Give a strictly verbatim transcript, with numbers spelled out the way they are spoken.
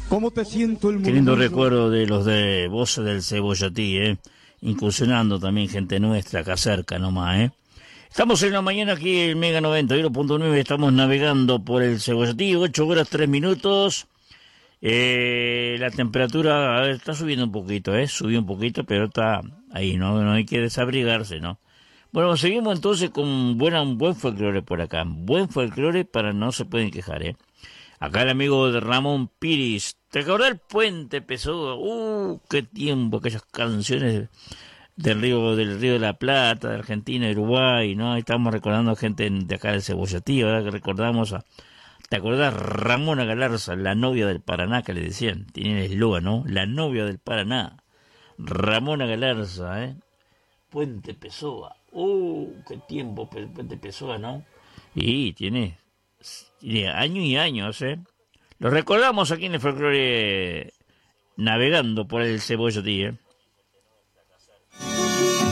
¿Cómo te siento el Qué lindo murmullo? recuerdo de los de Voces del Cebollatí, ¿eh? Incursionando también gente nuestra acá cerca nomás, ¿eh? Estamos en la mañana aquí en Mega noventa y uno punto nueve, estamos navegando por el Cebollatí, ocho horas tres minutos. Eh, la temperatura, a ver, está subiendo un poquito, ¿eh? Subió un poquito, pero está ahí, ¿no? No hay que desabrigarse, ¿no? Bueno, seguimos entonces con buena, un buen folclore por acá. Buen folclore para no se pueden quejar, ¿eh? Acá el amigo de Ramón Piris. ¿Te acordás del Puente Pessoa? ¡Uh, qué tiempo! Aquellas canciones del río del río de la Plata, de Argentina, de Uruguay, ¿no? Ahí estamos recordando a gente de acá del Cebollatí, ¿verdad? Que recordamos a... ¿Te acordás? Ramona Galarza, la novia del Paraná, que le decían. Tiene el eslogan, ¿no? La novia del Paraná. Ramona Galarza, ¿eh? Puente Pessoa. ¡Uh, qué tiempo! Puente Pessoa, ¿no? Y tiene... Tiene años y años, ¿eh? Lo recordamos aquí en el folclore navegando por el Cebollatí, ¿eh?